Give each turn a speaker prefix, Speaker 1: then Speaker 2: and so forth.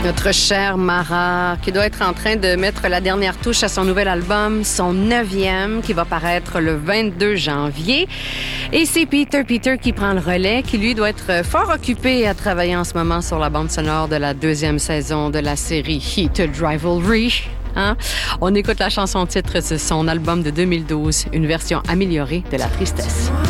Speaker 1: Notre chère Mara, qui doit être en train de mettre la dernière touche à son nouvel album, son 9e, qui va paraître le 22 janvier. Et c'est Peter qui prend le relais, qui lui doit être fort occupé à travailler en ce moment sur la bande sonore de la 2e saison de la série Heated Rivalry. Hein? On écoute la chanson titre de son album de 2012, une version améliorée de La Tristesse.